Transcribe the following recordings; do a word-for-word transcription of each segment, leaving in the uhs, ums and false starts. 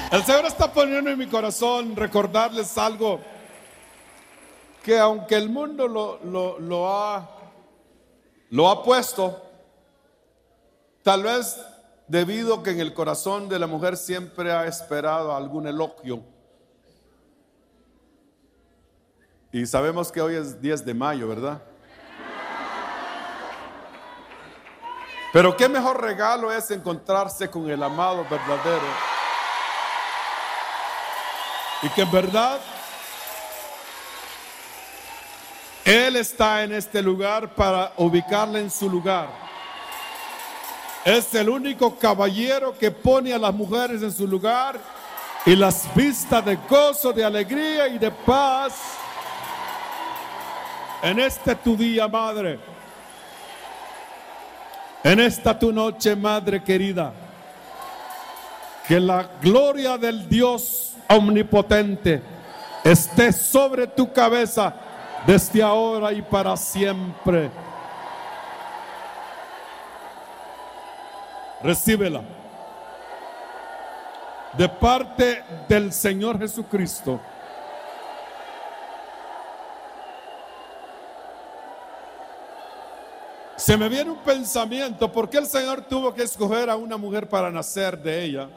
El Señor está poniendo en mi corazón recordarles algo que aunque el mundo lo, lo, lo, ha, lo ha puesto, tal vez debido que en el corazón de la mujer siempre ha esperado algún elogio. Y sabemos que hoy es diez de mayo, ¿verdad? Pero qué mejor regalo es encontrarse con el amado verdadero. Y que en verdad Él está en este lugar para ubicarla en su lugar. Es el único caballero que pone a las mujeres en su lugar y las vista de gozo, de alegría y de paz. En este tu día, madre. En esta tu noche, madre querida. Que la gloria del Dios omnipotente esté sobre tu cabeza desde ahora y para siempre. Recíbela de parte del Señor Jesucristo. Se me viene un pensamiento: ¿por qué el Señor tuvo que escoger a una mujer para nacer de ella?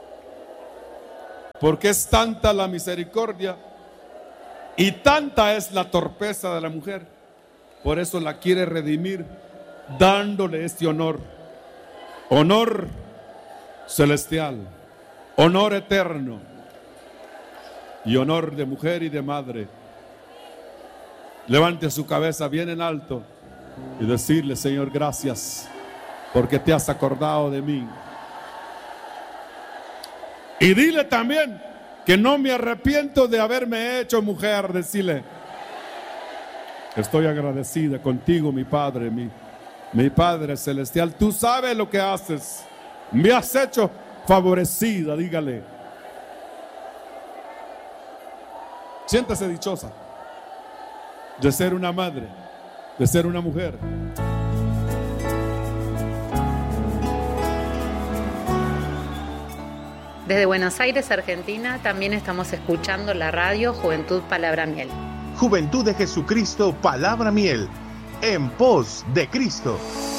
Porque es tanta la misericordia y tanta es la torpeza de la mujer. Por eso la quiere redimir, dándole este honor. Honor celestial, honor eterno y honor de mujer y de madre. Levante su cabeza bien en alto y decirle: Señor, gracias porque te has acordado de mí. Y dile también que no me arrepiento de haberme hecho mujer. Decirle: estoy agradecida contigo, mi Padre, mi, mi Padre celestial. Tú sabes lo que haces. Me has hecho favorecida. Dígale. Siéntase dichosa de ser una madre, de ser una mujer. Desde Buenos Aires, Argentina, también estamos escuchando la radio Juventud Palabra Miel. Juventud de Jesucristo Palabra Miel, en pos de Cristo.